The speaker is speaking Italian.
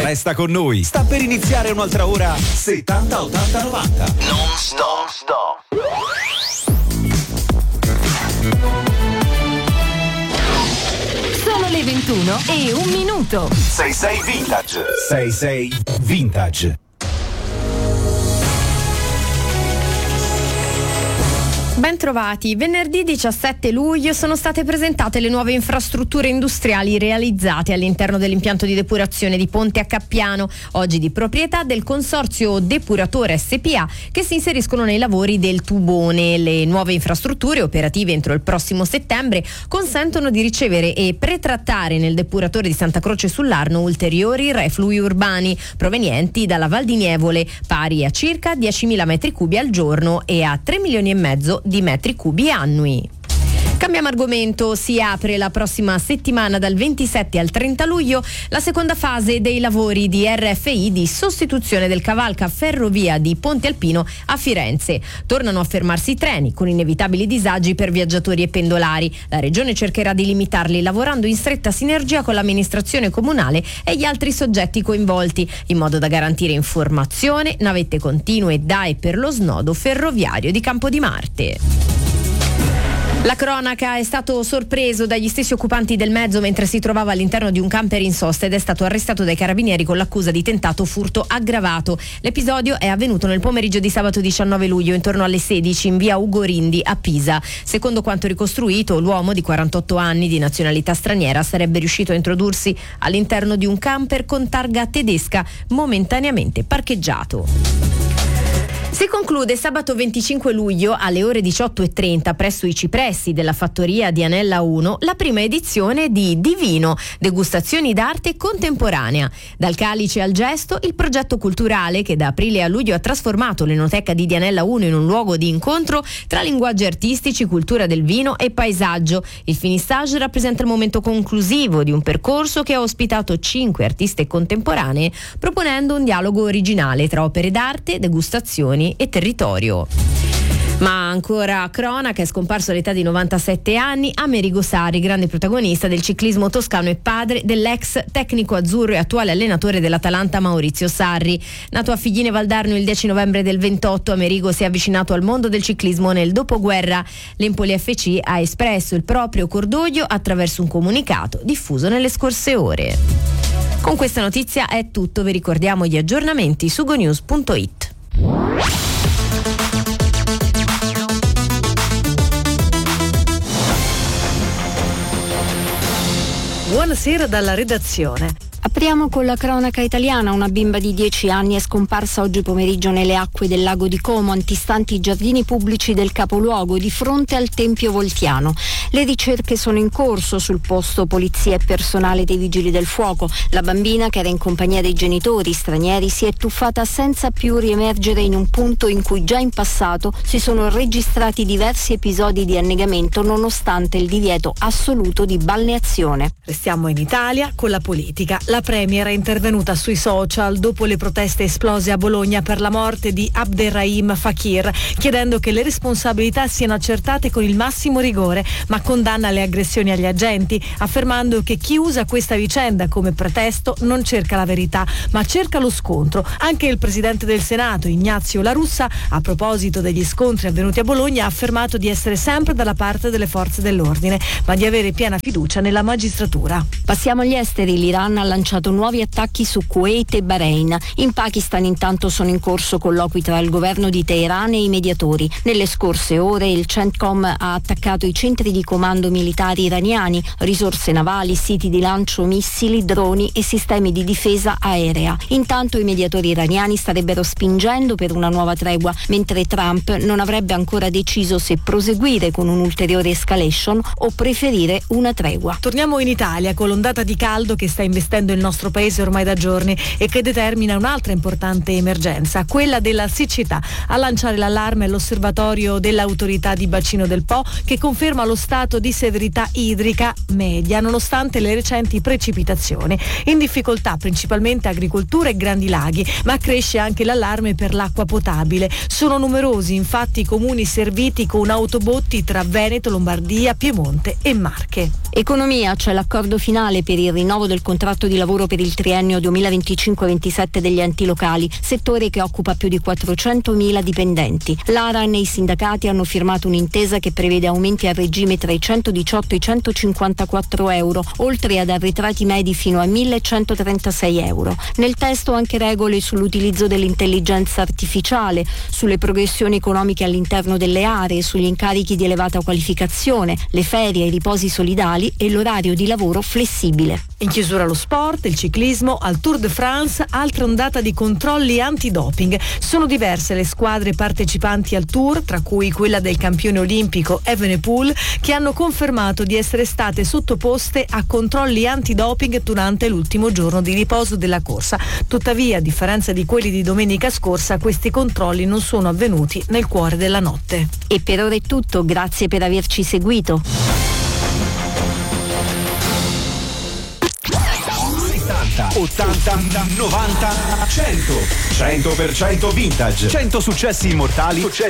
Resta con noi. Sta per iniziare un'altra ora 70 80 90. Non stop. Sono le 21 e 1 minuto. 66 Vintage. 66 Vintage. Bentrovati. Venerdì 17 luglio sono state presentate le nuove infrastrutture industriali realizzate all'interno dell'impianto di depurazione di Ponte a Cappiano, oggi di proprietà del Consorzio Depuratore SPA, che si inseriscono nei lavori del tubone. Le nuove infrastrutture, operative entro il prossimo settembre, consentono di ricevere e pretrattare nel depuratore di Santa Croce sull'Arno ulteriori reflui urbani provenienti dalla Val di Nievole, pari a circa 10.000 metri cubi al giorno e a 3 milioni e mezzo di metri cubi annui. Cambiamo argomento, si apre la prossima settimana dal 27 al 30 luglio la seconda fase dei lavori di RFI di sostituzione del cavalca ferrovia di Ponte Alpino a Firenze. Tornano a fermarsi i treni con inevitabili disagi per viaggiatori e pendolari. La Regione cercherà di limitarli lavorando in stretta sinergia con l'amministrazione comunale e gli altri soggetti coinvolti, in modo da garantire informazione, navette continue da e per lo snodo ferroviario di Campodimarte. La cronaca: è stato sorpreso dagli stessi occupanti del mezzo mentre si trovava all'interno di un camper in sosta ed è stato arrestato dai carabinieri con l'accusa di tentato furto aggravato. L'episodio è avvenuto nel pomeriggio di sabato 19 luglio intorno alle 16 in via Ugo Rindi a Pisa. Secondo quanto ricostruito, l'uomo di 48 anni di nazionalità straniera sarebbe riuscito a introdursi all'interno di un camper con targa tedesca momentaneamente parcheggiato. Si conclude sabato 25 luglio alle ore 18:30 presso i cipressi della fattoria di Anella 1 la prima edizione di Divino, degustazioni d'arte contemporanea. Dal calice al gesto, il progetto culturale che da aprile a luglio ha trasformato l'Enoteca di Dianella 1 in un luogo di incontro tra linguaggi artistici, cultura del vino e paesaggio. Il finissage rappresenta il momento conclusivo di un percorso che ha ospitato 5 artiste contemporanee, proponendo un dialogo originale tra opere d'arte, degustazioni e territorio. Ma ancora cronaca: è scomparso all'età di 97 anni Amerigo Sarri, grande protagonista del ciclismo toscano e padre dell'ex tecnico azzurro e attuale allenatore dell'Atalanta Maurizio Sarri. Nato a Figline Valdarno il 10 novembre del 28, Amerigo si è avvicinato al mondo del ciclismo nel dopoguerra. L'Empoli FC ha espresso il proprio cordoglio attraverso un comunicato diffuso nelle scorse ore. Con questa notizia è tutto, vi ricordiamo gli aggiornamenti su gonews.it. Buonasera dalla redazione. Apriamo con la cronaca italiana. Una bimba di 10 anni è scomparsa oggi pomeriggio nelle acque del lago di Como, antistanti i giardini pubblici del capoluogo, di fronte al Tempio Voltiano. Le ricerche sono in corso, sul posto polizia e personale dei vigili del fuoco. La bambina, che era in compagnia dei genitori stranieri, si è tuffata senza più riemergere in un punto in cui già in passato si sono registrati diversi episodi di annegamento nonostante il divieto assoluto di balneazione. Restiamo in Italia con la politica. La Premier è intervenuta sui social dopo le proteste esplose a Bologna per la morte di Abderrahim Fakir, chiedendo che le responsabilità siano accertate con il massimo rigore, ma condanna le aggressioni agli agenti, affermando che chi usa questa vicenda come pretesto non cerca la verità, ma cerca lo scontro. Anche il presidente del Senato, Ignazio La Russa, a proposito degli scontri avvenuti a Bologna, ha affermato di essere sempre dalla parte delle forze dell'ordine, ma di avere piena fiducia nella magistratura. Passiamo agli esteri. L'Iran ha lanciato nuovi attacchi su Kuwait e Bahrain. In Pakistan intanto sono in corso colloqui tra il governo di Teheran e i mediatori. Nelle scorse ore il CENTCOM ha attaccato i centri di comando militari iraniani, risorse navali, siti di lancio missili, droni e sistemi di difesa aerea. Intanto i mediatori iraniani starebbero spingendo per una nuova tregua, mentre Trump non avrebbe ancora deciso se proseguire con un'ulteriore escalation o preferire una tregua. Torniamo in Italia con l'ondata di caldo che sta investendo il nostro paese ormai da giorni e che determina un'altra importante emergenza, quella della siccità. A lanciare l'allarme l'osservatorio dell'autorità di bacino del Po, che conferma lo stato di severità idrica media nonostante le recenti precipitazioni. In difficoltà principalmente agricoltura e grandi laghi, ma cresce anche l'allarme per l'acqua potabile. Sono numerosi infatti i comuni serviti con autobotti tra Veneto, Lombardia, Piemonte e Marche. Economia: c'è l'accordo finale per il rinnovo del contratto di di lavoro per il triennio 2025-27 degli enti locali, settore che occupa più di 400.000 dipendenti. L'ARAN e i sindacati hanno firmato un'intesa che prevede aumenti a regime tra i 118 e i 154 euro, oltre ad arretrati medi fino a 1.136 euro. Nel testo anche regole sull'utilizzo dell'intelligenza artificiale, sulle progressioni economiche all'interno delle aree, sugli incarichi di elevata qualificazione, le ferie, i riposi solidali e l'orario di lavoro flessibile. In chiusura lo sport, il ciclismo, al Tour de France, altra ondata di controlli antidoping. Sono diverse le squadre partecipanti al Tour, tra cui quella del campione olimpico Evenepoel, che hanno confermato di essere state sottoposte a controlli antidoping durante l'ultimo giorno di riposo della corsa. Tuttavia, a differenza di quelli di domenica scorsa, questi controlli non sono avvenuti nel cuore della notte. E per ora è tutto, grazie per averci seguito. 80, 90, 100. 100% vintage. 100 successi immortali